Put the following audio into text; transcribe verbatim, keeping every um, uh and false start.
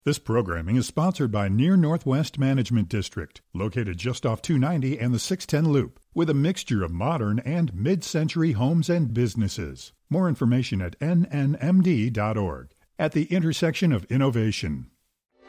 This programming is sponsored by Near Northwest Management District, located just off two ninety and the six ten Loop, with a mixture of modern and mid-century homes and businesses. More information at N N M D dot org. At the intersection of innovation.